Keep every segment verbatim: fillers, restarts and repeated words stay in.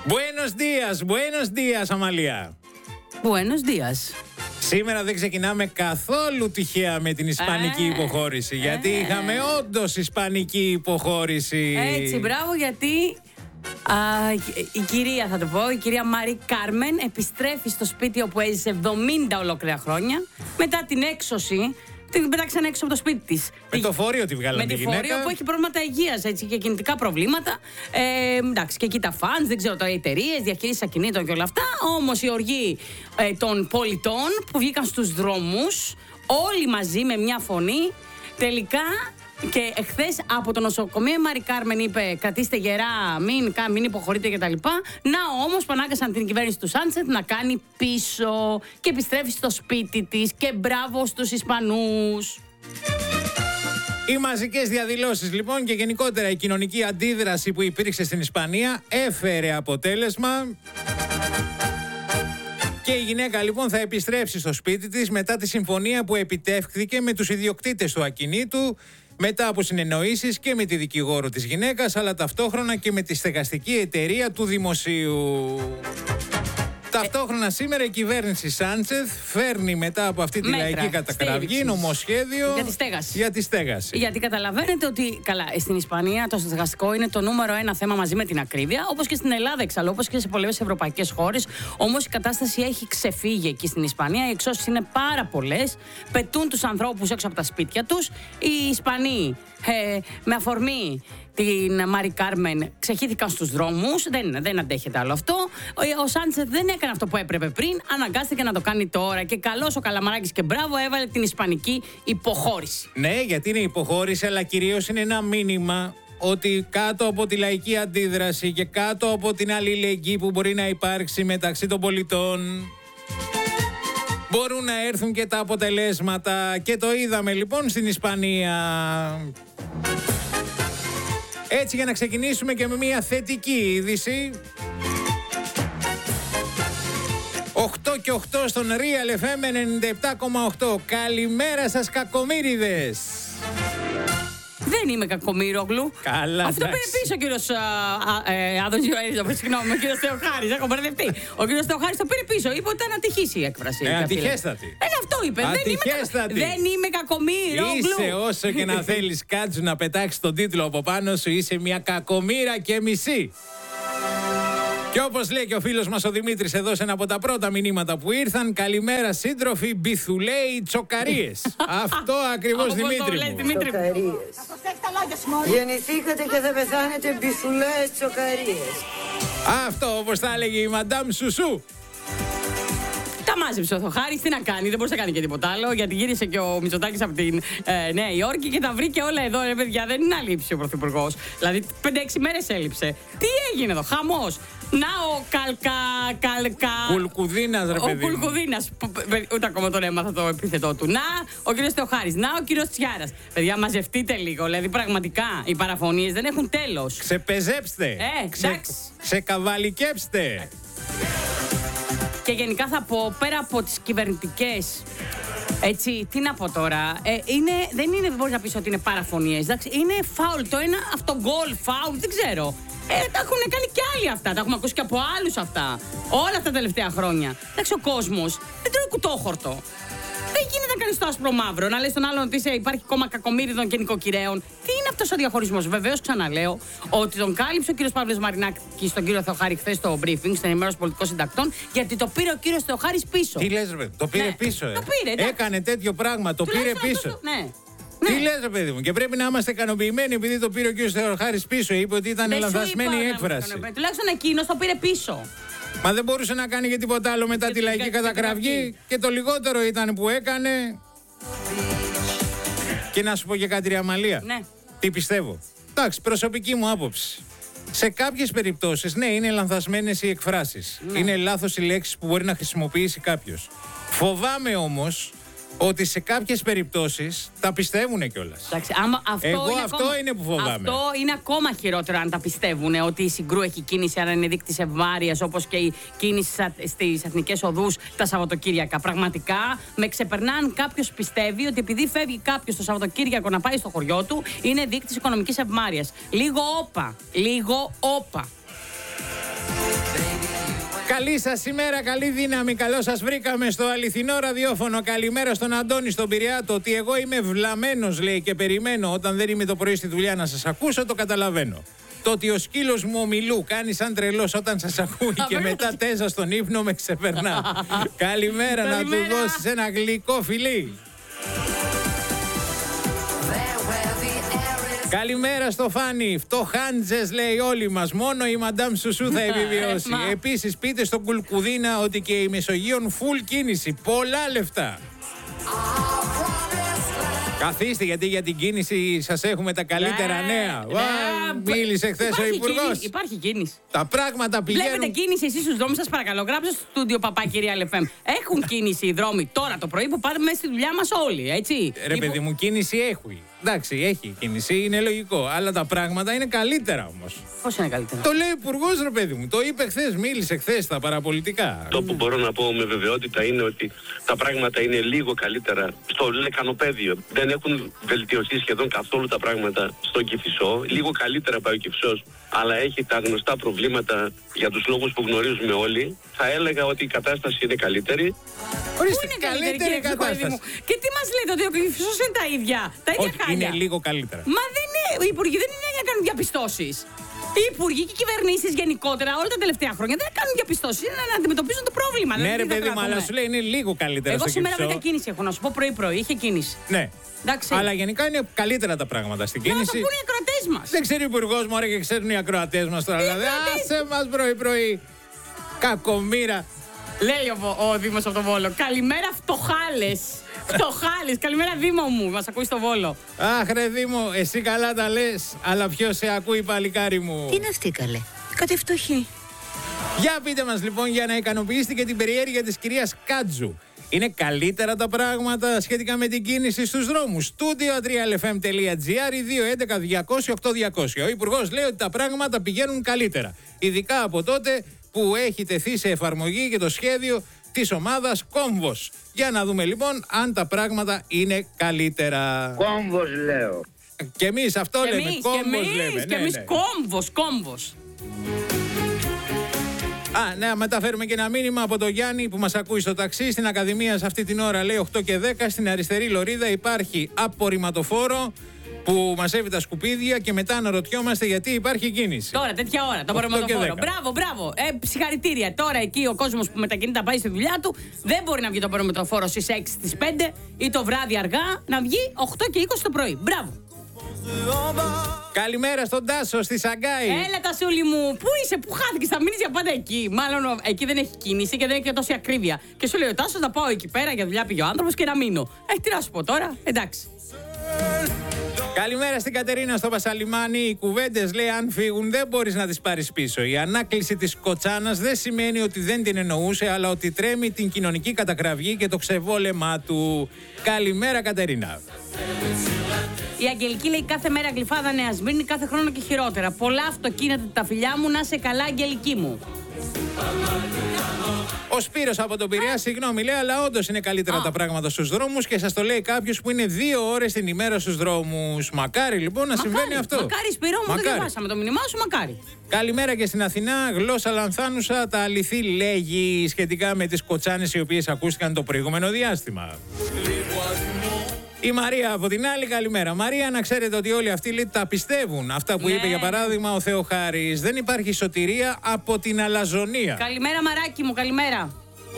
Buenos días, buenos días, Αμαλία. Buenos días. Σήμερα δεν ξεκινάμε καθόλου τυχαία με την ισπανική ε, υποχώρηση, ε, γιατί είχαμε όντως ισπανική υποχώρηση. Έτσι, μπράβο, γιατί α, η κυρία, θα το πω, η κυρία Μαρί Κάρμεν επιστρέφει στο σπίτι όπου έζησε εβδομήντα ολόκληρα χρόνια μετά την έξωση. Την πετάξαν έξω από το σπίτι της. Με το φόρειο τη βγάλανε τη γυναίκα. Με τη φόρειο που έχει προβλήματα υγείας, έτσι, και κινητικά προβλήματα. Ε, εντάξει, και εκεί τα φανς, δεν ξέρω τώρα, οι εταιρείες, διαχείριση ακινήτων και όλα αυτά. Όμως η οργή ε, των πολιτών που βγήκαν στους δρόμους, όλοι μαζί με μια φωνή, τελικά. Και εχθές από το νοσοκομείο η Μαρί Κάρμεν είπε: κρατήστε γερά, μην, μην υποχωρείτε κτλ. Να όμως πανάγκασαν την κυβέρνηση του Σάντσεθ να κάνει πίσω και επιστρέφει στο σπίτι της. Και μπράβο στους Ισπανούς. Οι μαζικές διαδηλώσεις λοιπόν και γενικότερα η κοινωνική αντίδραση που υπήρξε στην Ισπανία έφερε αποτέλεσμα. Και η γυναίκα λοιπόν θα επιστρέψει στο σπίτι της μετά τη συμφωνία που επιτεύχθηκε με τους ιδιοκτήτες του ακινήτου, μετά από συνεννοήσεις και με τη δικηγόρο της γυναίκας, αλλά ταυτόχρονα και με τη στεγαστική εταιρεία του δημοσίου. Ταυτόχρονα σήμερα η κυβέρνηση Σάντσεθ φέρνει μετά από αυτή τη μέτρα λαϊκή κατακραυγή στήριξης νομοσχέδιο για τη στέγαση. Για τη στέγαση. Γιατί καταλαβαίνετε ότι, καλά, στην Ισπανία το στεγαστικό είναι το νούμερο ένα θέμα μαζί με την ακρίβεια, όπως και στην Ελλάδα εξάλλου, όπως και σε πολλές ευρωπαϊκές χώρες. Όμως η κατάσταση έχει ξεφύγει εκεί στην Ισπανία. Οι εξώσεις είναι πάρα πολλές. Πετούν τους ανθρώπους έξω από τα σπίτια τους. Οι Ισπανοί ε, με αφορμή την Μαρί Κάρμεν ξεχύθηκαν στους δρόμους. Δεν, δεν αντέχεται άλλο αυτό. Ο, ο Σάντσεθ δεν έκανε αυτό που έπρεπε πριν. Αναγκάστηκε να το κάνει τώρα. Και καλώς ο Καλαμαράκης και μπράβο έβαλε την ισπανική υποχώρηση. Ναι, γιατί είναι υποχώρηση, αλλά κυρίως είναι ένα μήνυμα ότι κάτω από τη λαϊκή αντίδραση και κάτω από την αλληλεγγύη που μπορεί να υπάρξει μεταξύ των πολιτών, μπορούν να έρθουν και τα αποτελέσματα. Και το είδαμε λοιπόν στην Ισπανία. Έτσι, για να ξεκινήσουμε και με μια θετική είδηση. οκτώ και οκτώ στον Real εφ εμ ενενήντα επτά κόμμα οκτώ. Καλημέρα σας, κακομοίριδες. Δεν είμαι κακομοίρογλου. Καλά, αυτό πήρε πίσω ο κύριος Άδωνης Ιωαννίδης. Συγγνώμη, ο κύριος Θεοχάρης. Έχω μπερδευτεί. Ο κύριος Θεοχάρης το πήρε πίσω. Είπε ότι ήταν ατυχής η έκφραση. Ε, ατυχέστατη. Δεν αυτό είπε. Ατυχέστατη. Δεν είμαι κακομοίρογλου. Είσαι, όσο και να θέλεις κάτσου να πετάξεις τον τίτλο από πάνω σου, είσαι μια κακομοίρα και μισή. Και όπως λέει και ο φίλος μας ο Δημήτρης εδώ σε ένα από τα πρώτα μηνύματα που ήρθαν, καλημέρα σύντροφοι, μπιθουλέοι τσοκαρίες. Αυτό ακριβώς, Δημήτρη μου. Τσοκαρίες. Γεννηθήκατε και θα πεθάνετε μπιθουλέες τσοκαρίες. Αυτό όπως θα έλεγε η Μαντάμ Σουσού. Τα μάζεψε ο Θεοχάρης, τι να κάνει, δεν μπορούσε να κάνει και τίποτα άλλο, γιατί γύρισε και ο Μητσοτάκης από την ε, Νέα Υόρκη και τα βρήκε όλα εδώ, ρε παιδιά. Δεν είναι αλήψη ο Πρωθυπουργός. Δηλαδή, πέντε έξι μέρες έλειψε. Τι έγινε εδώ, χαμός. Να ο Καλκα. Καλκα... Κουλκουδίνας, ρε παιδί. Ο Κουλκουδίνας. Ούτε ακόμα τον έμαθα το επίθετό του. Να ο κύριος Θεοχάρης. Να ο κύριος Τσιάρας. Παιδιά, μαζευτείτε λίγο. Δηλαδή, πραγματικά οι παραφωνίες δεν έχουν τέλος. Ξεπεζέψτε. Ε, Ξε... Ξεκαβαλικέψτε. Και γενικά θα πω, πέρα από τις κυβερνητικές, έτσι, τι να πω τώρα, ε, είναι, δεν είναι, δεν μπορείς να πεις ότι είναι παραφωνίες, εντάξει, είναι φάουλ, το ένα αυτογκολ, φάουλ, δεν ξέρω. Ε, τα έχουν κάνει και άλλοι αυτά, τα έχουμε ακούσει και από άλλους αυτά, όλα αυτά τα τελευταία χρόνια. Εντάξει, ο κόσμος δεν τρώει κουτόχορτο. Δεν γίνεται να κάνεις το άσπρο μαύρο, να λες στον άλλον ότι είσαι, υπάρχει κόμμα κακομοίριδων και νοικοκυρέων. Τι είναι αυτός ο διαχωρισμός? Βεβαίως, ξαναλέω ότι τον κάλυψε ο κύριος Παύλος Μαρινάκης στον κύριο Θεοχάρη χθες στο briefing, στην ενημέρωση πολιτικών συντακτών, γιατί το πήρε ο κύριος Θεοχάρης πίσω. Τι λες, ρε παιδί, το πήρε ναι, πίσω, ε. Το πήρε, έκανε τέτοιο πράγμα, το πήρε πίσω. Το, ναι. Τι ναι. λες, ρε παιδί μου, και πρέπει να είμαστε ικανοποιημένοι επειδή το πήρε ο κύριος Θεοχάρης πίσω. Είπε ότι ήταν λανθασμένη η έκφραση. Τουλάχιστον εκείνος το πήρε πίσω. Μα δεν μπορούσε να κάνει και τίποτα άλλο μετά και τη λαϊκή κατακραυγή. Και το λιγότερο ήταν που έκανε. Και να σου πω και κάτι, ρε Αμαλία. Ναι. Τι πιστεύω. Εντάξει, προσωπική μου άποψη. Σε κάποιες περιπτώσεις, ναι, είναι λανθασμένες οι εκφράσεις. Ναι. Είναι λάθος οι λέξεις που μπορεί να χρησιμοποιήσει κάποιος. Φοβάμαι όμως ότι σε κάποιες περιπτώσεις τα πιστεύουν κιόλας. Εντάξει, άμα αυτό Εγώ είναι αυτό ακόμα, είναι που φοβάμαι. Αυτό είναι ακόμα χειρότερο αν τα πιστεύουν ότι η Συγκρού έχει κίνηση, αν είναι δείκτης ευμάρειας, όπως και η κίνηση στις εθνικές οδούς τα Σαββατοκύριακα. Πραγματικά με ξεπερνάν. Κάποιος πιστεύει ότι επειδή φεύγει κάποιος το Σαββατοκύριακο να πάει στο χωριό του, είναι δείκτης οικονομικής ευμάρειας. Λίγο όπα. Λίγο όπα. Καλή σας ημέρα, καλή δύναμη. Καλώς σας βρήκαμε στο αληθινό ραδιόφωνο. Καλημέρα στον Αντώνη στον Πειραιά. Το ότι εγώ είμαι βλαμμένος, λέει, και περιμένω όταν δεν είμαι το πρωί στη δουλειά να σας ακούσω, το καταλαβαίνω. Το ότι ο σκύλος μου ο Μιλού κάνει σαν τρελός όταν σας ακούει και μετά τέζα στον ύπνο με ξεπερνά. Καλημέρα, να του δώσεις ένα γλυκό φιλί. Καλημέρα στο Φάνη. Φτωχάντζες, λέει, όλοι μας. Μόνο η Μαντάμ Σουσού θα επιβιώσει. Επίσης, πείτε στον Κουλκουδίνα ότι και η Μεσογείων φουλ κίνηση. Πολλά λεφτά. Καθίστε, γιατί για την κίνηση σας έχουμε τα καλύτερα ναι, νέα. Ναι, μίλησε χθες ο Υπουργός. Υπάρχει κίνηση. Τα πράγματα πηγαίνουν. Βλέπετε κίνηση εσείς στους δρόμους, σας παρακαλώ. Γράψτε στο στούντιο Παπάκυρια Ελ Εφ Εμ. Έχουν κίνηση οι δρόμοι τώρα το πρωί που πάμε μέσα στη δουλειά μας όλοι, έτσι. Ρε Υπο... παιδί μου, κίνηση έχει. Εντάξει, έχει κίνηση, είναι λογικό. Αλλά τα πράγματα είναι καλύτερα όμως. Πώς είναι καλύτερα? Το λέει ο Υπουργός, ρε παιδί μου. Το είπε χθες, μίλησε χθες στα παραπολιτικά. Το που μπορώ να πω με βεβαιότητα είναι ότι τα πράγματα είναι λίγο καλύτερα στο λεκανοπέδιο. Δεν έχουν βελτιωθεί σχεδόν καθόλου τα πράγματα στο Κηφισό. Λίγο καλύτερα πάει ο Κηφισός, αλλά έχει τα γνωστά προβλήματα για τους λόγους που γνωρίζουμε όλοι. Θα έλεγα ότι η κατάσταση είναι καλύτερη. Ορίστε, Πού είναι καλύτερη, καλύτερη, καλύτερη κατάσταση. Και τι μας λέτε, ότι ο Κηφισός είναι τα ίδια, τα ίδια Όχι, χάλια? είναι λίγο καλύτερα. Μα δεν είναι, οι υπουργοί δεν είναι για να κάνουν διαπιστώσεις. Οι υπουργοί και οι κυβερνήσεις γενικότερα όλα τα τελευταία χρόνια δεν κάνουν διαπιστώσεις, είναι να αντιμετωπίζουν το πρόβλημα. Ναι, ρε παιδί μου, αλλά σου λέει είναι λίγο καλύτερα. Εγώ στο σήμερα Κηφισό. βρήκα κίνηση, έχω να σου πω πρωί-πρωί, είχε κίνηση. Ναι. Εντάξει. Αλλά γενικά είναι καλύτερα τα πράγματα στην Να κίνηση. το πούνε οι ακροατές μας. Δεν ξέρει ο Υπουργός μου, ωραία, και ξέρουν οι ακροατές μας τώρα. Δηλαδή, άσε μας πρωί-πρωί. Κακομοίρα. Λέει ο, ο Δήμος από το Βόλο. Καλημέρα, φτωχάλες. Φτωχάλες. Καλημέρα, Δήμο μου. Μας ακούει στο Βόλο. Αχ, ρε Δήμο, εσύ καλά τα λες, αλλά ποιος σε ακούει, παλικάρι μου? Τι είναι αυτή, καλέ? Κάτι φτωχή. Για πείτε μας λοιπόν, για να ικανοποιήσετε και την περιέργεια της κυρίας Κάτζου. Είναι καλύτερα τα πράγματα σχετικά με την κίνηση στους δρόμους? Στούντιο τρία ελ εφ εμ τελεία τζι άρ δύο έντεκα διακόσια οκτώ διακόσια. Ο Υπουργός λέει ότι τα πράγματα πηγαίνουν καλύτερα. Ειδικά από τότε που έχει τεθεί σε εφαρμογή και το σχέδιο της ομάδας Κόμβος. Για να δούμε λοιπόν αν τα πράγματα είναι καλύτερα. Κόμβος λέω. Και εμείς αυτό Και λέμε. εμείς, Κόμβος και εμείς, λέμε. και Ναι, εμείς ναι. κόμβος, κόμβος. Α, ναι, μεταφέρουμε και ένα μήνυμα από τον Γιάννη που μας ακούει στο ταξί. Στην Ακαδημία σε αυτή την ώρα λέει οκτώ και δέκα. Στην αριστερή λωρίδα υπάρχει απορριμματοφόρο που μαζεύει τα σκουπίδια και μετά αναρωτιόμαστε γιατί υπάρχει κίνηση. Τώρα, τέτοια ώρα, το οκτώ και απορριμματοφόρο. δέκα. Μπράβο, μπράβο. Ε, συγχαρητήρια. Τώρα εκεί ο κόσμος που μετακινείται να πάει στη δουλειά του δεν μπορεί να βγει το απορριμματοφόρο στις έξι, στις πέντε ή το βράδυ αργά, να βγει οκτώ και είκοσι το πρωί. Μπράβο. Καλημέρα στον Τάσο στη Σαγκάη. Έλα, Τασούλη μου, πού είσαι, πού χάθηκες, θα μείνεις για πάντα εκεί. Μάλλον εκεί δεν έχει κίνηση και δεν έχει και τόση ακρίβεια. Και σου λέει ο Τάσος να πάω εκεί πέρα για δουλειά πήγε ο άνθρωπος και να μείνω. Ε, τι να σου πω τώρα, εντάξει. Καλημέρα στην Κατερίνα στο Πασαλιμάνι. Οι κουβέντες, λέει, αν φύγουν δεν μπορείς να τις πάρεις πίσω. Η ανάκληση της κοτσάνας δεν σημαίνει ότι δεν την εννοούσε, αλλά ότι τρέμει την κοινωνική κατακραυγή και το ξεβόλεμά του. Καλημέρα, Κατερίνα. Η Αγγελική λέει κάθε μέρα γλυφάδα Νέα Σμύρνη, κάθε χρόνο και χειρότερα. Πολλά αυτοκίνητα τα φιλιά μου, να σε καλά, Αγγελική μου. Ο Σπύρος από τον Πειραιά, συγγνώμη, λέει, αλλά όντως είναι καλύτερα Α. τα πράγματα στους δρόμους και σας το λέει κάποιος που είναι δύο ώρες την ημέρα στους δρόμους. Μακάρι λοιπόν να Μακάρι, συμβαίνει αυτό. Μακάρι, Σπύρο μου, το διαβάσαμε το μήνυμά σου, μακάρι. Καλημέρα και στην Αθηνά. Γλώσσα λανθάνουσα, τα αληθή λέγει σχετικά με τις κοτσάνες οι οποίες ακούστηκαν το προηγούμενο διάστημα. Η Μαρία από την άλλη, καλημέρα. Μαρία, να ξέρετε ότι όλοι αυτοί λέει, τα πιστεύουν. Αυτά που Ναι. είπε για παράδειγμα ο Θεοχάρης. Δεν υπάρχει σωτηρία από την αλαζονία. Καλημέρα, Μαράκι μου, καλημέρα.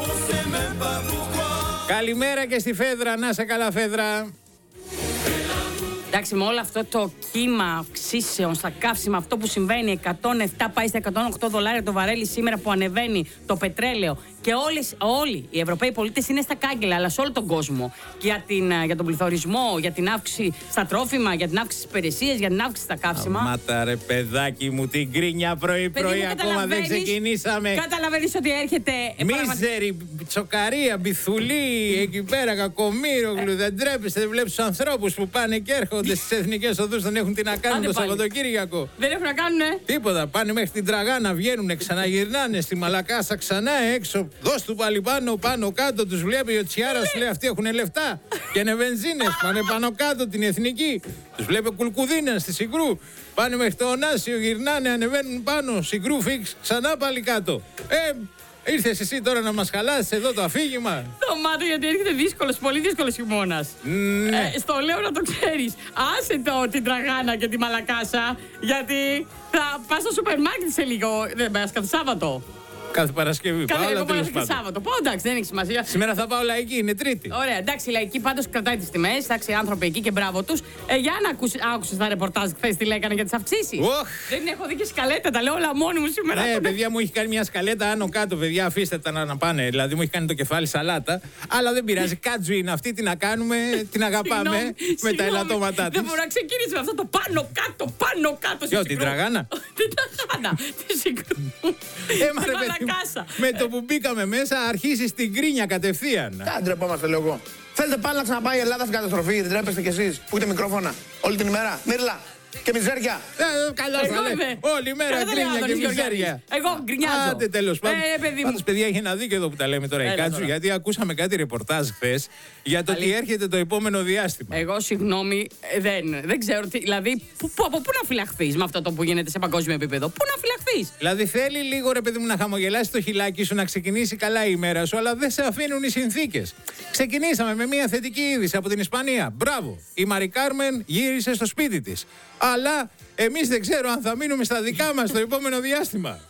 Καλημέρα και στη Φέδρα. Να σε καλά, Φέδρα. Εντάξει, με όλο αυτό το κύμα αυξήσεων στα καύσιμα, αυτό που συμβαίνει, εκατόν επτά πάει στα εκατόν οκτώ δολάρια το βαρέλι σήμερα που ανεβαίνει το πετρέλαιο. Και όλες, όλοι οι Ευρωπαίοι πολίτες είναι στα κάγκελα, αλλά σε όλο τον κόσμο. Για, την, για τον πληθωρισμό, για την αύξηση στα τρόφιμα, για την αύξηση στις υπηρεσίες, για την αύξηση στα καύσιμα. Μάτα ρε παιδάκι μου, την κρίνια πρωί-πρωί, ακόμα δεν ξεκινήσαμε. Καταλαβαίνεις ότι έρχεται. Μίζερη, τσοκαρία, μπιθουλή, εκεί πέρα, κακομοίρογλου. Δεν τρέπεστε, δεν βλέπεις τους ανθρώπους που πάνε και έρχονται στις εθνικές οδούς, δεν έχουν τι να κάνουν Άντε το πάλι. Σαββατοκύριακο. Δεν έχουν να κάνουνε. Τίποτα, πάνε μέχρι την Τραγάνα, βγαίνουν, ξαναγυρνάνε στη Μαλακάσα ξανά έξω. Δώσ' του πάλι πάνω, πάνω κάτω, τους βλέπει ο Τσιάρα, σου λέει αυτοί έχουν λεφτά και είναι βενζίνες. Πάνε πάνω κάτω την εθνική. Τους βλέπει Κουλκουδίνα στη Συγκρού. Πάνε μέχρι το Ωνάσιο, γυρνάνε, ανεβαίνουν πάνω. Συγκρού, φίξ, ξανά πάλι κάτω. Ε, Ήρθες εσύ τώρα να μας χαλάσεις εδώ το αφήγημα. Το μάτω γιατί έρχεται δύσκολος, πολύ δύσκολος χειμώνας. Ναι. Ε, στο λέω να το ξέρεις. Άσε το την τραγάνα και τη μαλακάσα, γιατί θα πας στο σούπερ μάρκετ σε λίγο. Δεν πας κάθε Σάββατο. Κάθε Παρασκευή. Κάθε Πάω, αλλά εγώ τέλος πάω και πάντων. Σάββατο. Πω εντάξει, δεν έχει σημασία. Σήμερα θα πάω λαϊκή, είναι Τρίτη. Ωραία, εντάξει, η λαϊκή πάντως κρατάει τις τιμές. Εντάξει, οι άνθρωποι εκεί και μπράβο τους. Ε, για να ακούσεις, άκουσες τα ρεπορτάζ χθες τι λέγανε για τις αυξήσεις. Οχ. Δεν έχω δει και σκαλέτα, τα λέω όλα μόνη μου σήμερα. Ναι, παιδιά μου έχει κάνει μια σκαλέτα άνω κάτω, παιδιά. Αφήστε τα να, να πάνε. Δηλαδή μου έχει κάνει το κεφάλι σαλάτα. Αλλά δεν πειράζει. Κάτζου είναι αυτή, τι να κάνουμε, την αγαπάμε Συγγνώμη, με τα συγγνώμη. ελαττώματά τη. Δεν μπορώ να ξεκινήσω με αυτό το πάνω κάτω, πάνω κάτω. Ποιο, την τραγάνα? Την τραγάνα. Τη συγκρού. Έμα ρε παιδί μου, με το που μπήκαμε μέσα αρχίσει την κρίνια κατευθείαν. Τι ντρεπόμαστε, λέω εγώ. Θέλετε πάλι να ξαναπάει η Ελλάδα στην καταστροφή, δεν τρέπεστε κι εσείς που έχετε μικρόφωνα όλη την ημέρα. Μύρλα και μιζέρια. Ε, καλά Εγώ θα λέει. είμαι. Όλη μέρα Καλά, δεν κρίνια λέω, και Αντώνης μιζέρια. Γεωργιάδης. Εγώ γκρινιάζω. Άντε τέλος πάντων. Ε, παιδί μου. Πάντως, παιδιά, έχει ένα δίκιο εδώ που τα λέμε τώρα η Έλα Κάτζου, τώρα. γιατί ακούσαμε κάτι ρεπορτάζ χθες για το ότι έρχεται το επόμενο διάστημα. Εγώ, συγγνώμη, ε, δεν, δεν ξέρω τι. Δηλαδή, που, που, από πού να φυλαχθείς με αυτό το που γίνεται σε παγκόσμιο επίπεδο. Πού να φυλαχθείς. Δηλαδή θέλει λίγο ρε παιδί μου να χαμογελάσει το χιλάκι σου, να ξεκινήσει καλά η ημέρα σου, αλλά δεν σε αφήνουν οι συνθήκες. Ξεκινήσαμε με μια θετική είδηση από την Ισπανία. Μπράβο! Η Μαρι Κάρμεν γύρισε στο σπίτι της. Αλλά εμείς δεν ξέρω αν θα μείνουμε στα δικά μας το επόμενο διάστημα.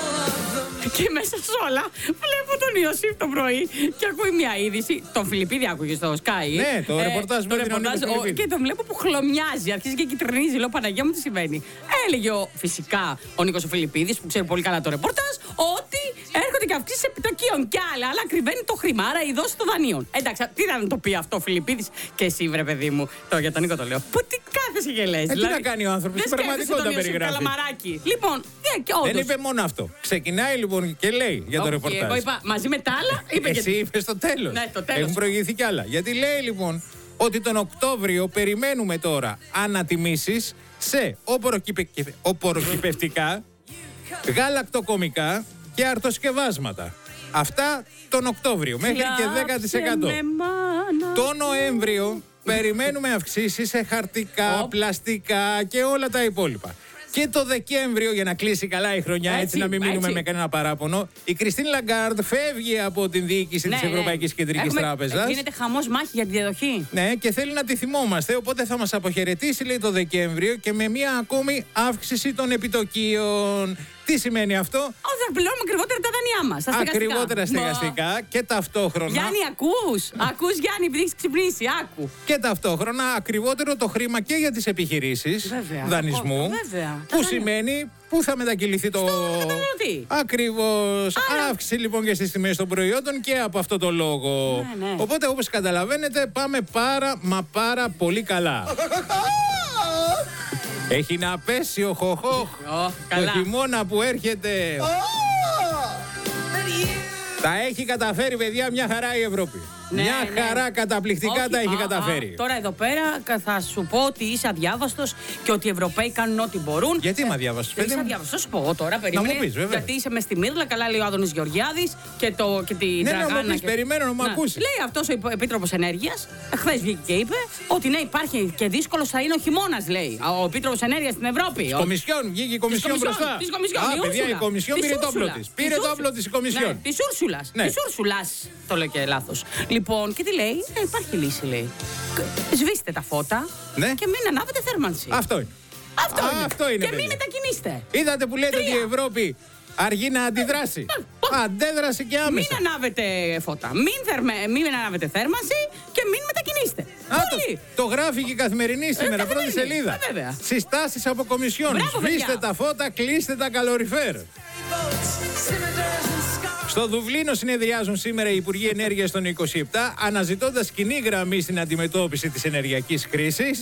Και μέσα σε όλα βλέπω τον Ιωσήφ το πρωί και ακούει μια είδηση. Τον Φιλιππίδη άκουγε στο Sky. Ναι, το ρεπορτάζ με την Ονίκο Φιλιππίδη. Και τον βλέπω που χλωμιάζει, αρχίζει και κυτρινίζει. Λέω Παναγία μου τι συμβαίνει. Έλεγε ο, φυσικά ο Νίκος ο Φιλιππίδης που ξέρει πολύ καλά το ρεπορτάζ ότι έρχονται και αυξήσεις επιτοκίων κι άλλα. Αλλά κρυβαίνει το χρήμα, άρα η δόση των δανείων. Εντάξει, τι να το πει αυτό ο Φιλιππίδης και εσύ, βρε παιδί μου. Το για τον Νίκο το λέω. Που τι κάθεσαι και λες. Ε, τι να κάνει ο άνθρωπος, στην πραγματικότητα περιγράφει. Λοιπόν, και όντως. Δεν είπε μόνο αυτό. Ξεκινάει λοιπόν και λέει για το Όχι, ρεπορτάζ. εγώ είπα μαζί με τα άλλα. Είπε Εσύ και... είπε στο τέλος. Ναι, το τέλος. Έχουν προηγηθεί κι άλλα. Γιατί λέει λοιπόν ότι τον Οκτώβριο περιμένουμε τώρα ανατιμήσεις σε οποροκυπε... οποροκυπευτικά, γαλακτοκομικά και αρτοσκευάσματα. Αυτά τον Οκτώβριο μέχρι και δέκα τοις εκατό. Το Νοέμβριο περιμένουμε αυξήσεις σε χαρτικά, πλαστικά και όλα τα υπόλοιπα. Και το Δεκέμβριο, για να κλείσει καλά η χρονιά, έτσι, Έτσι, να μην μείνουμε έτσι. με κανένα παράπονο, η Κριστίν Λαγκάρντ φεύγει από την διοίκηση Ναι, της Ευρωπαϊκής ναι. Κεντρικής Έχουμε- Τράπεζας. Γίνεται χαμός μάχη για τη διαδοχή. Ναι, και θέλει να τη θυμόμαστε. Οπότε θα μας αποχαιρετήσει, λέει, το Δεκέμβριο και με μια ακόμη αύξηση των επιτοκίων. Τι σημαίνει αυτό? Όχι, θα πληρώνουμε ακριβότερα τα δανειά μας. Τα στεγαστικά. Ακριβότερα στεγαστικά και ταυτόχρονα. Γιάννη, ακούς. Ακούς, Γιάννη, επειδή έχεις ξυπνήσει. Άκου. Και ταυτόχρονα ακριβότερο το χρήμα και για τις επιχειρήσεις Βέβαια. δανεισμού. Ο- βέβαια. Που Τα σημαίνει πού θα μετακυληθεί το. καταναλωτή. Ακριβώς. Άρα- Αύξηση λοιπόν και στις τιμές των προϊόντων και από αυτό το λόγο. Ναι, ναι. Οπότε όπως καταλαβαίνετε πάμε πάρα μα πάρα πολύ καλά. Έχει να πέσει ο χοχόχ. Ω, Το καλά. χειμώνα που έρχεται. Τα έχει καταφέρει, παιδιά, μια χαρά η Ευρώπη. Ναι, μια ναι. χαρά καταπληκτικά Όχι, τα έχει α, καταφέρει. α, τώρα εδώ πέρα κα- θα σου πω ότι είσαι αδιάβαστος και ότι οι Ευρωπαίοι κάνουν ό,τι μπορούν. Γιατί είμαι αδιάβαστος, Δεν παιδί είσαι μου? αδιάβαστος, θα σου πω τώρα. Περίμενε, μου πεις, βέβαια. Γιατί είσαι μες στη Μύρλα, καλά λέει ο Άδωνης Γεωργιάδης και, το, και την Ναι, να μου Τραγάνα. πεις, και- περιμένω να μου ακούσεις. Λέει αυτός ο υπο- Επίτροπος Ενέργειας, χθες βγήκε και είπε ότι ναι, υπάρχει και δύσκολος θα είναι ο χειμώνας, λέει. Ο Επίτροπος Ενέργειας στην Ευρώπη. Ο- Κομισιόν, βγήκε η Κομισιόν Κομισιόν, μπροστά. της Κομισιόν, Α, η παιδιά, η Ούρσουλα. Κομισιόν Της πήρε το όπλο Ούρσουλα. της. Πήρε το Ούρσουλα. όπλο της η Κομισιόν. Ναι, της Ούρσουλας. Ναι. Της Ούρσουλας. Το λέω και λάθος. Λοιπόν, και τι λέει, ε, υπάρχει λύση, λέει. Κ- Σβήστε τα φώτα Ναι. και μην ανάβετε θέρμανση. Αυτό είναι. Αυτό, Α, είναι. αυτό είναι, Και παιδιά. μην μετακινήστε. Είδατε που λέτε Τρία. ότι η Ευρώπη αργεί να αντιδράσει. Αντέδρασε και Μην άμεσα. ανάβετε φώτα. Μην, θερμε, μην ανάβετε θέρμανση και μην μετακινήστε. Α, το, Πολύ. το γράφει και η Καθημερινή σήμερα, πρώτη Καθημερινή. σελίδα. Ε, βέβαια. Συστάσεις από Κομισιόν. Μπράβο, Σβήστε παιδιά. τα φώτα, κλείστε τα καλοριφέρ. Στο Δουβλίνο συνεδριάζουν σήμερα οι Υπουργοί Ενέργειας των είκοσι επτά, αναζητώντας κοινή γραμμή στην αντιμετώπιση της ενεργειακής κρίσης.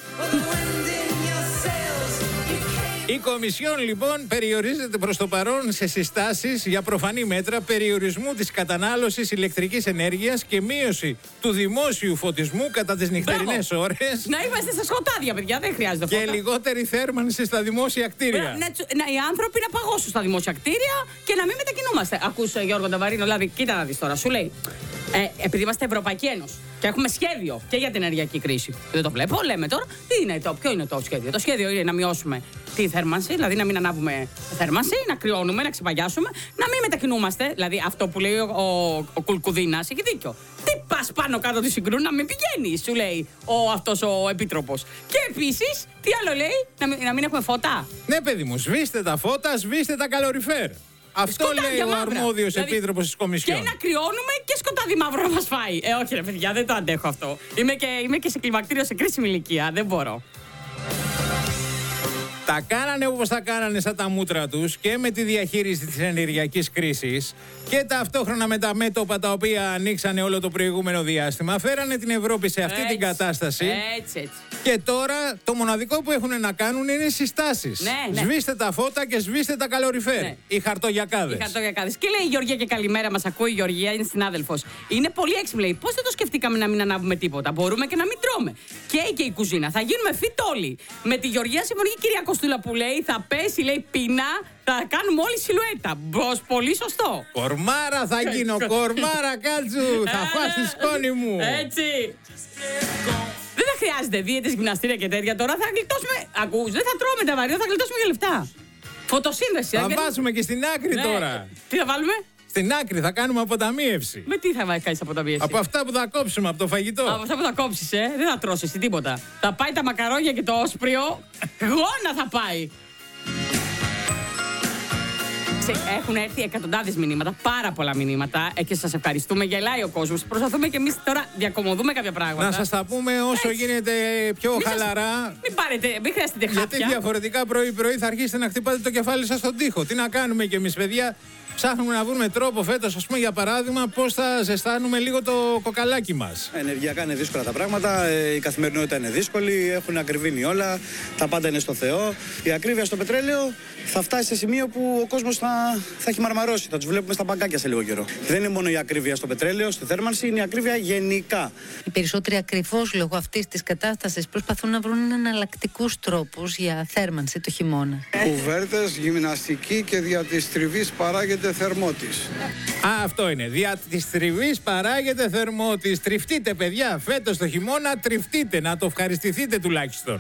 Η Κομισιόν λοιπόν περιορίζεται προς το παρόν σε συστάσεις για προφανή μέτρα περιορισμού της κατανάλωσης ηλεκτρικής ενέργειας και μείωση του δημόσιου φωτισμού κατά τις νυχτερινές ώρες Να είμαστε στα σκοτάδια, παιδιά, δεν χρειάζεται και φώτα. λιγότερη θέρμανση στα δημόσια κτίρια. Να, τσου- να, οι άνθρωποι να παγώσουν στα δημόσια κτίρια και να μην μετακινούμαστε. Ακούσε Γιώργο Νταβαρίνο, δηλαδή, κοίτα να δεις τώρα, σου λέει. Ε, επειδή είμαστε Ευρωπαϊκή Ένωση Και έχουμε σχέδιο και για την ενεργειακή κρίση. Δεν το βλέπω, λέμε τώρα. Τι είναι το, ποιο είναι το σχέδιο? Το σχέδιο είναι να μειώσουμε τη θέρμανση, δηλαδή να μην ανάβουμε θέρμανση, να κρυώνουμε, να ξεπαγιάσουμε, να μην μετακινούμαστε. Δηλαδή αυτό που λέει ο, ο, ο Κουλκουδίνας έχει δίκιο. Τι πας πάνω κάτω τη συγκρού, να μην πηγαίνει, σου λέει ο, αυτός ο επίτροπος. Και επίσης, τι άλλο λέει, να μην, να μην έχουμε φώτα. Ναι, παιδί μου, σβήστε τα φώτα, σβήστε τα καλοριφέρ. Αυτό λέει ο αρμόδιος δηλαδή, επίτροπος της Κομισιόν. Και να κρυώνουμε και σκοτάδι μαύρο να μας φάει. Ε, όχι ρε παιδιά, δεν το αντέχω αυτό. Είμαι και, είμαι και σε κλιμακτήριο σε κρίσιμη ηλικία, δεν μπορώ. Τα κάνανε όπως τα κάνανε σαν τα μούτρα τους και με τη διαχείριση της ενεργειακής κρίσης και ταυτόχρονα με τα μέτωπα τα οποία ανοίξανε όλο το προηγούμενο διάστημα. Φέρανε την Ευρώπη σε αυτή έτσι, την κατάσταση. Έτσι, έτσι. Και τώρα το μοναδικό που έχουν να κάνουν είναι συστάσεις. Ναι, ναι. Σβήστε τα φώτα και σβήστε τα καλοριφέρ. Ναι. Οι χαρτογιακάδες. Οι χαρτογιακάδες. Και λέει η Γεωργία και καλημέρα, μας ακούει η Γεωργία, είναι συνάδελφος. Είναι πολύ έξυπνη, λέει. Πώς δεν το σκεφτήκαμε να μην ανάβουμε τίποτα? Μπορούμε και να μην τρώμε. Και και η κουζίνα. Θα γίνουμε fit όλοι. Με τη Γεωργία συμφωνεί η κυρία Κοστούλα που λέει θα πέσει, λέει πείνα, θα κάνουμε όλη σιλουέτα. Μπος, πολύ σωστό. Κορμάρα θα γίνω, κορμάρα κάτσου. Θα φας τη σκόνη μου. Έτσι. Δεν θα χρειάζεται δίαιτες, γυμναστήρια και τέτοια. Τώρα θα γλιτώσουμε. Ακούς, δεν θα τρώμε τα βαριά, θα γλιτώσουμε και λεφτά. Φωτοσύνδεση. Θα βάζουμε και στην άκρη ναι. τώρα. Τι θα βάλουμε? Στην άκρη θα κάνουμε αποταμίευση. Με τι θα κάνεις αποταμίευση? Από αυτά που θα κόψουμε από το φαγητό. Από αυτά που θα κόψεις, ε. Δεν θα τρώσεις τίποτα. Θα πάει τα μακαρόνια και το όσπριο. Γόνα θα πάει. Έχουν έρθει εκατοντάδες μηνύματα, πάρα πολλά μηνύματα ε, και σας ευχαριστούμε. Γελάει ο κόσμος. Προσπαθούμε και εμείς τώρα διακομωδούμε κάποια πράγματα. Να σας τα πούμε όσο έτσι γίνεται πιο μην χαλαρά. Σας... Μην πάρετε, μην χρειαστείτε χάπια. Γιατί διαφορετικά πρωί-πρωί θα αρχίσετε να χτυπάτε το κεφάλι σας στον τοίχο. Τι να κάνουμε κι εμείς, παιδιά? Ψάχνουμε να βρούμε τρόπο φέτος, ας πούμε, για παράδειγμα, πώς θα ζεστάνουμε λίγο το κοκαλάκι μας. Ενεργειακά είναι δύσκολα τα πράγματα, η καθημερινότητα είναι δύσκολη, έχουν ακριβήνει όλα, τα πάντα είναι στο Θεό. Η ακρίβεια στο πετρέλαιο θα φτάσει σε σημείο που ο κόσμος θα, θα έχει μαρμαρώσει, θα τους βλέπουμε στα μπαγκάκια σε λίγο καιρό. Δεν είναι μόνο η ακρίβεια στο πετρέλαιο, στη θέρμανση, είναι η ακρίβεια γενικά. Οι περισσότεροι ακριβώς λόγω αυτής της κατάστασης προσπαθούν να βρουν εναλλακτικούς τρόπους για θέρμανση το χειμώνα. Κουβέρτες, γυμναστική και δια της τριβής παράγεται θερμότης. Α, αυτό είναι. Δια της τριβής παράγεται θερμότης. Τριφτείτε, παιδιά. Φέτος το χειμώνα τριφτείτε. Να το ευχαριστηθείτε τουλάχιστον.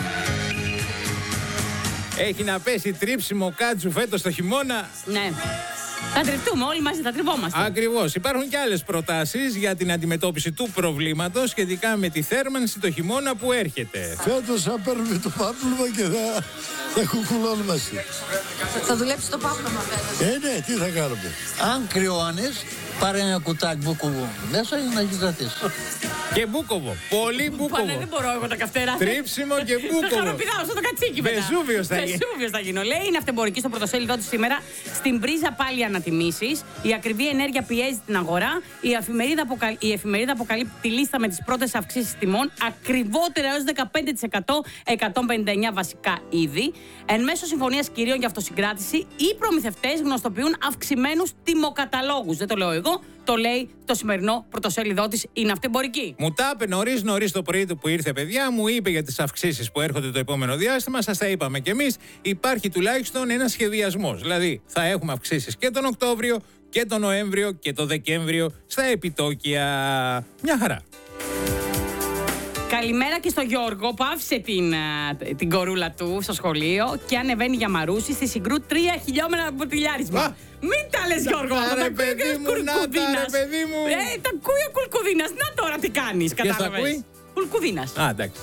Έχει να πέσει τρίψιμο κάτσου φέτος το χειμώνα. Ναι. Θα τριφτούμε, όλοι μαζί θα τριβόμαστε. Ακριβώς. Υπάρχουν και άλλες προτάσεις για την αντιμετώπιση του προβλήματος σχετικά με τη θέρμανση το χειμώνα που έρχεται. Φέτος θα παίρνουμε το πάπλωμα και θα, θα κουκουλώνουμε. Θα δουλέψει το πάπλωμα φέτος. Ε, ναι, τι θα κάνουμε. Αν κρυώνεις, πάρε ένα κουτάκι μπούκοβο μέσα για να γυζαθείς. Και μπούκοβο. Πολύ μπούκοβο. Πάνε, δεν μπορώ εγώ τα καυτέρα. Τρίψιμο και μπούκοβο. Θα χαροπηδάω στο κατσίκι μετά. Βεζούβιος θα γίνει. Βεζούβιος θα γίνω. Λέει είναι αυτεμπορική στο πρωτοσέλιδό της σήμερα. Στην πρίζα πάλι ανατιμήσεις. Η ακριβή ενέργεια πιέζει την αγορά. Η εφημερίδα, αποκαλ... η εφημερίδα αποκαλύπτει τη λίστα με τις πρώτες αυξήσεις τιμών. Ακριβότερα έως δεκαπέντε τοις εκατό, εκατόν πενήντα εννιά βασικά είδη. Εν μέσω συμφωνίας κυρίων για αυτοσυγκράτηση, οι προμηθευτές γνωστοποιούν αυξημένους τιμοκαταλόγους. Δεν το λέω εγώ. Το λέει το σημερινό πρωτοσέλιδό της, είναι αυτεμπορική. Μου τα είπε νωρίς νωρίς το πρωί του που ήρθε, παιδιά, μου είπε για τις αυξήσεις που έρχονται το επόμενο διάστημα. Σας τα είπαμε κι εμείς. Υπάρχει τουλάχιστον ένας σχεδιασμός. Δηλαδή, θα έχουμε αυξήσεις και τον Οκτώβριο και τον Νοέμβριο και τον Δεκέμβριο στα επιτόκια. Μια χαρά. Καλημέρα και στο Γιώργο που άφησε την, την κορούλα του στο σχολείο και ανεβαίνει για Μαρούση στη Συγκρού τρία χιλιόμετρα από τηλιάρισμα. Μην τα λες Γιώργο, να τα ακούει ο Κουλκουδίνας. Ε, τα ακούει ο Κουλκουδίνας. Να τώρα τι κάνεις, κατάλαβες. Ποιος τα ακούει? Κουλκουδίνας. Α, εντάξει.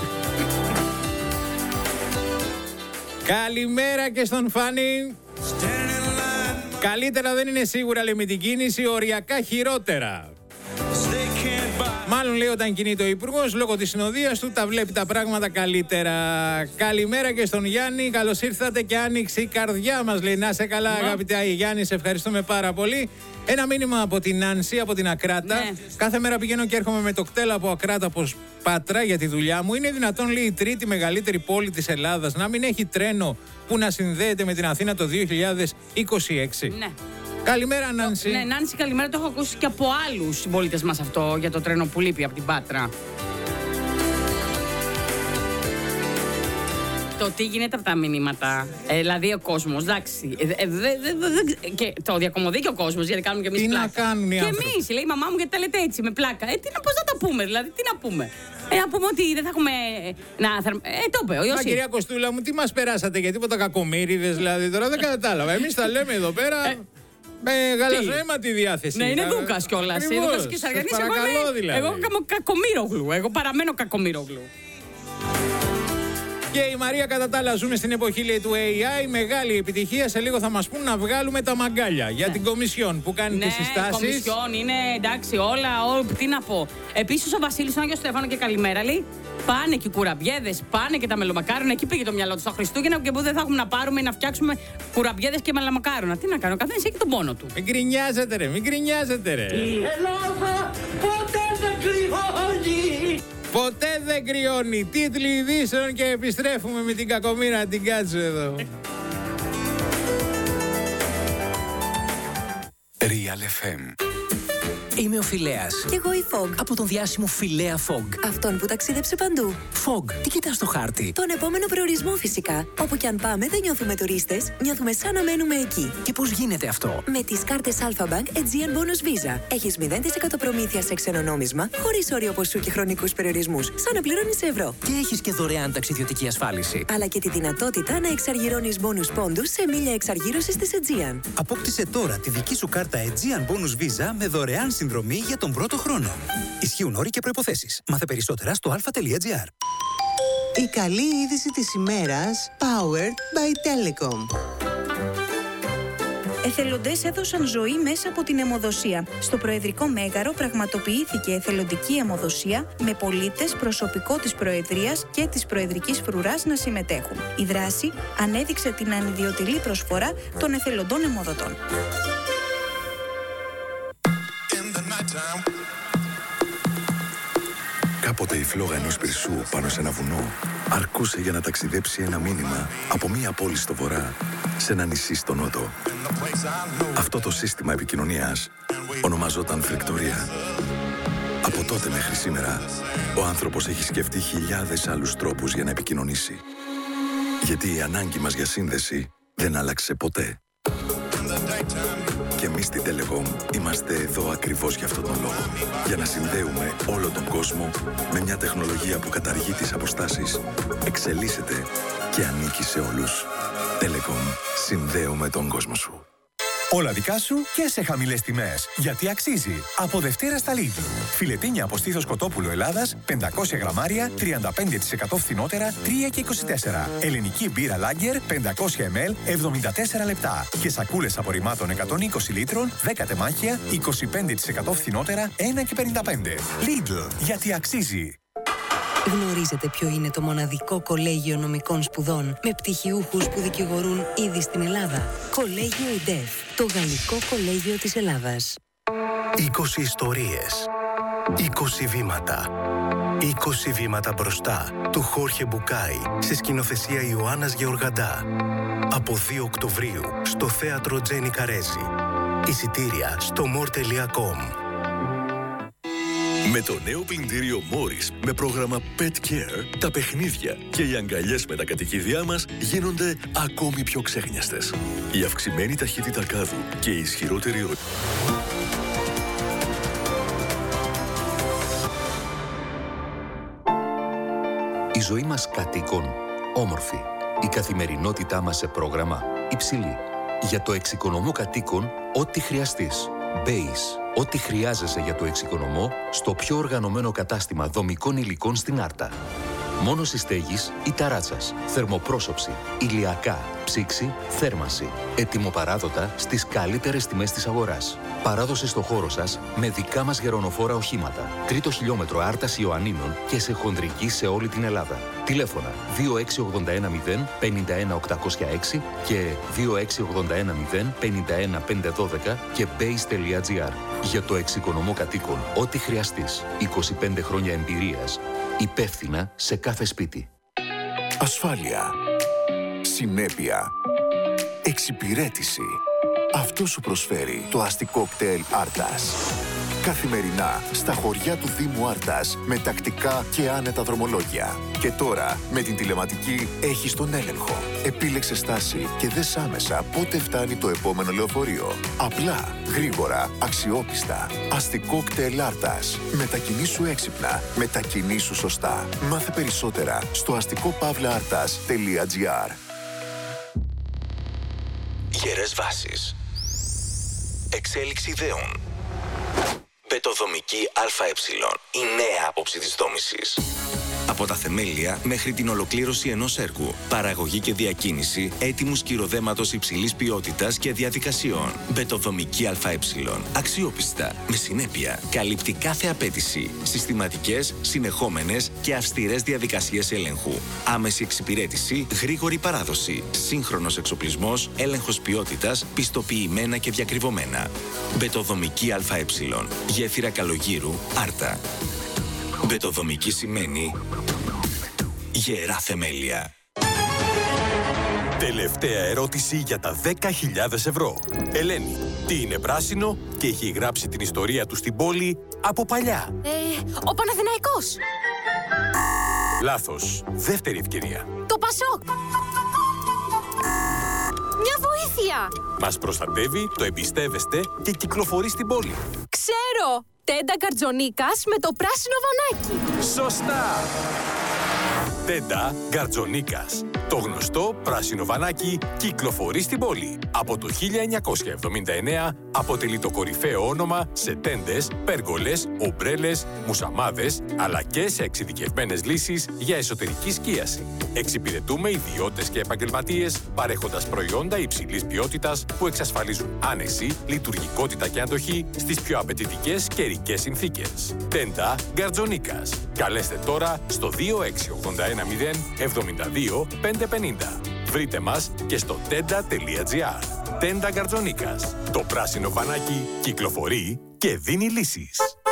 Καλημέρα και στον Φάνη. Καλύτερα δεν είναι σίγουρα, λέει, με την κίνηση, οριακά χειρότερα. Μάλλον λέει όταν κινείται ο Υπουργός, λόγω της συνοδείας του τα βλέπει τα πράγματα καλύτερα. Καλημέρα και στον Γιάννη, καλώς ήρθατε και άνοιξε η καρδιά μας, λέει. Να σε καλά, αγαπητέ Γιάννη, σε ευχαριστούμε πάρα πολύ. Ένα μήνυμα από την Νάνση, από την Ακράτα. Ναι. Κάθε μέρα πηγαίνω και έρχομαι με το κτέλ από Ακράτα προς Πάτρα για τη δουλειά μου. Είναι δυνατόν, λέει, η τρίτη μεγαλύτερη πόλη της Ελλάδας να μην έχει τρένο που να συνδέεται με την Αθήνα το δύο χιλιάδες είκοσι έξι? Ναι. Καλημέρα, Νάνση. Ναι, Νάνση, καλημέρα. Το έχω ακούσει και από άλλους συμπολίτες μας αυτό για το τρένο που λείπει από την Πάτρα. το τι γίνεται από τα μηνύματα. Ε, δηλαδή ο κόσμος, εντάξει. Ε, ε, δε, δε, δε, δε, και το διακομωδεί και ο κόσμος, γιατί κάνουμε και εμείς πλάκα. Τι να κάνουν οι και άνθρωποι. εμείς, λέει η μαμά μου, γιατί τα λέτε έτσι, με πλάκα. Ε, τι να, πώς να τα πούμε, δηλαδή, τι να πούμε. Ε, να πούμε ότι δεν θα έχουμε. Να, θα... Ε, το είπε ο Ιωσήφ. Μα κυρία Κοστούλα μου, τι μας περάσατε για τίποτα κακομοίριδες, δηλαδή τώρα δεν κατάλαβα. Εμείς τα λέμε εδώ πέρα. Ε, με γαλαζοαίματη διάθεση. Ναι, είναι Δούκας κιόλας. Δούκας και Σαργανής. Εγώ, δηλαδή. εγώ είμαι κακομοίρογλου. Εγώ παραμένω κακομοίρογλου. Και η Μαρία, κατά τα άλλα, ζούμε στην εποχή, λέει, του έι άι. Μεγάλη επιτυχία. Σε λίγο θα μας πούν να βγάλουμε τα μαγκάλια για ναι. την Κομισιόν που κάνει ναι, τις συστάσεις. Ναι, Κομισιόν είναι εντάξει, όλα, όλα. Τι να πω. Επίσης ο Βασίλης, τον Άγιο Στέφανο και καλημέρα, λέει. Πάνε και οι κουραμπιέδες, πάνε και τα μελομακάρονα. Εκεί πήγε το μυαλό του στα Χριστούγεννα και που δεν θα έχουμε να πάρουμε να φτιάξουμε κουραμπιέδες και μελομακάρονα. Τι να κάνω, ο καθένας έχει τον πόνο του. Μην γκρινιάζετε, ρε, μην γκρινιάζετε, ρε. Η Ελλάδα ποτέ δεν κρυώνει. Ποτέ δεν κρυώνει. Τίτλοι ειδήσεων και επιστρέφουμε με την κακομοίρα την Κάτσου εδώ. Real εφ εμ. Είμαι ο Φιλέας. Κι εγώ η Fog. Από τον διάσημο Φιλέα Fog. Αυτόν που ταξίδεψε παντού. Fog, τι κοιτάς στο χάρτη? Τον επόμενο προορισμό φυσικά. Όπου κι αν πάμε δεν νιώθουμε τουρίστες, νιώθουμε σαν να μένουμε εκεί. Και πώς γίνεται αυτό? Με τις κάρτες Alpha Bank Aegean Bonus Visa. Έχεις μηδέν τοις εκατό προμήθεια σε ξένο νόμισμα, χωρίς όριο ποσού και χρονικούς περιορισμούς. Σαν να πληρώνεις ευρώ. Και έχεις και δωρεάν ταξιδιωτική ασφάλιση. Αλλά και τη δυνατότητα να εξαργυρώνεις bonus πόντους σε μίλια εξαργύρωσης της Aegean. Απόκτησε τώρα τη δική σου κάρτα Aegean Bonus Visa με δωρεάν συνδρομή για τον πρώτο χρόνο. Ισχύουν όροι και προϋποθέσεις. Μάθε περισσότερα στο αλφα τελεία τζι άρ. Η καλή είδηση της ημέρας, powered by Telecom. Εθελοντές έδωσαν ζωή μέσα από την αιμοδοσία. Στο Προεδρικό Μέγαρο πραγματοποιήθηκε εθελοντική αιμοδοσία με πολίτες, προσωπικό της Προεδρίας και της Προεδρικής Φρουράς να συμμετέχουν. Η δράση ανέδειξε την ανιδιοτελή προσφορά των εθελοντών αιμοδοτών. Κάποτε η φλόγα ενός πυρσού πάνω σε ένα βουνό αρκούσε για να ταξιδέψει ένα μήνυμα από μία πόλη στο βορρά σε ένα νησί στο νότο. Αυτό το σύστημα επικοινωνίας ονομαζόταν φρικτορία. Από τότε μέχρι σήμερα, ο άνθρωπος έχει σκεφτεί χιλιάδες άλλους τρόπους για να επικοινωνήσει. Γιατί η ανάγκη μας για σύνδεση δεν άλλαξε ποτέ. Και εμείς στην Telecom είμαστε εδώ ακριβώς για αυτόν τον λόγο. Για να συνδέουμε όλο τον κόσμο με μια τεχνολογία που καταργεί τις αποστάσεις, εξελίσσεται και ανήκει σε όλους. Telecom. Συνδέουμε τον κόσμο σου. Όλα δικά σου και σε χαμηλές τιμές. Γιατί αξίζει. Από Δευτέρα στα Lidl. Φιλετίνια από στήθος κοτόπουλο Ελλάδας, πεντακόσια γραμμάρια, τριάντα πέντε τοις εκατό φθηνότερα, τρία και είκοσι τέσσερα. Ελληνική μπύρα Lager, πεντακόσια μιλιλίτρα, εβδομήντα τέσσερα λεπτά. Και σακούλες απορριμμάτων εκατόν είκοσι λίτρων, δέκα τεμάχια, είκοσι πέντε τοις εκατό φθηνότερα, ένα και πενήντα πέντε. Lidl. Γιατί αξίζει. Γνωρίζετε ποιο είναι το μοναδικό κολέγιο νομικών σπουδών με πτυχιούχους που δικηγορούν ήδη στην Ελλάδα? Κολέγιο ΕΝΤΕΦ, το Γαλλικό Κολέγιο της Ελλάδας. είκοσι ιστορίες, είκοσι βήματα. είκοσι βήματα μπροστά του Χόρχε Μπουκάη σε σκηνοθεσία Ιωάννας Γεωργαντά. Από δύο Οκτωβρίου στο θέατρο Τζένι Καρέζη. Εισιτήρια στο more τελεία com. Με το νέο πλυντήριο Morris με πρόγραμμα Pet Care, τα παιχνίδια και οι αγκαλιές με τα κατοικίδια μας γίνονται ακόμη πιο ξέχνιαστες. Η αυξημένη ταχύτητα κάδου και η ισχυρότερη ροή. Η ζωή μας κατοίκων όμορφη. Η καθημερινότητά μας σε πρόγραμμα υψηλή. Για το εξοικονομώ κατοίκων, ό,τι χρειαστείς. Base. Ό,τι χρειάζεσαι για το εξοικονομώ στο πιο οργανωμένο κατάστημα δομικών υλικών στην Άρτα. Μόνος στέγης ή ταράτσας, θερμοπρόσωψη, ηλιακά, ψήξη, θέρμανση. Ετοιμοπαράδοτα στις καλύτερες τιμές της αγοράς. Παράδοση στο χώρο σας με δικά μας γερονοφόρα οχήματα. Τρίτο χιλιόμετρο Άρτας Ιωαννίνων και σε χονδρική σε όλη την Ελλάδα. Τηλέφωνα δύο έξι ογδόντα ένα μηδέν πενήντα ένα οκτακόσια έξι και δύο έξι ογδόντα ένα μηδέν πενήντα ένα πεντακόσια δώδεκα και base τελεία τζι άρ. Για το εξοικονομώ κατοίκων, ό,τι χρειαστείς. είκοσι πέντε χρόνια εμπειρίας. Υπεύθυνα σε κάθε σπίτι. Ασφάλεια. Συνέπεια. Εξυπηρέτηση. Αυτό σου προσφέρει το αστικό κτέλ Άρτας. Καθημερινά στα χωριά του Δήμου Άρτας με τακτικά και άνετα δρομολόγια. Και τώρα με την τηλεματική έχεις τον έλεγχο. Επίλεξε στάση και δες άμεσα πότε φτάνει το επόμενο λεωφορείο. Απλά, γρήγορα, αξιόπιστα. Αστικό κτέλ Άρτας. Μετακινήσου έξυπνα. Μετακινήσου σωστά. Μάθε περισσότερα στο αστικό παύλα άρτας τελεία τζι άρ. Γερές βάσεις. Εξέλιξη ιδεών. Πετοδομική ΑΕ. Η νέα άποψη της δόμησης. Από τα θεμέλια μέχρι την ολοκλήρωση ενός έργου. Παραγωγή και διακίνηση έτοιμου σκυροδέματος υψηλής ποιότητας και διαδικασιών. Μπετοδομική ΑΕ. Αξιόπιστα, με συνέπεια. Καλύπτει κάθε απέτηση. Συστηματικές, συνεχόμενες και αυστηρές διαδικασίες έλεγχου. Άμεση εξυπηρέτηση, γρήγορη παράδοση. Σύγχρονος εξοπλισμός, έλεγχος ποιότητας, πιστοποιημένα και διακριβωμένα. Μπετοδομική ΑΕ. Γέφυρα Καλογύρου, Άρτα. Μπετοδομική σημαίνει γερά θεμέλια. Τελευταία ερώτηση για τα δέκα χιλιάδες ευρώ. Ελένη, τι είναι πράσινο και έχει γράψει την ιστορία του στην πόλη από παλιά? Ε, ο Παναθηναϊκός. Λάθος. Δεύτερη ευκαιρία. Το Πασόκ. Μια βοήθεια. Μας προστατεύει, το εμπιστεύεστε και κυκλοφορεί στην πόλη. Ξέρω! Τέντα Γκαρτζονίκας με το πράσινο βανάκι. Σωστά! Τέντα Γκαρτζονίκας. Το γνωστό πράσινο βανάκι κυκλοφορεί στην πόλη. Από το χίλια εννιακόσια εβδομήντα εννέα αποτελεί το κορυφαίο όνομα σε τέντες, πέργολες, ομπρέλες, μουσαμάδες, αλλά και σε εξειδικευμένες λύσεις για εσωτερική σκίαση. Εξυπηρετούμε ιδιώτες και επαγγελματίες, παρέχοντας προϊόντα υψηλής ποιότητας που εξασφαλίζουν άνεση, λειτουργικότητα και αντοχή στις πιο απαιτητικές καιρικές συνθήκες. Τέντα Γκαρτζονίκας. Καλέστε τώρα στο δύο έξι ογδόντα ένα μηδέν εβδομήντα δύο πεντακόσια πενήντα. Βρείτε μας και στο τέντα τελεία τζι άρ. Τέντα Γκαρτζονίκας. Το πράσινο βανάκι κυκλοφορεί και δίνει λύσεις.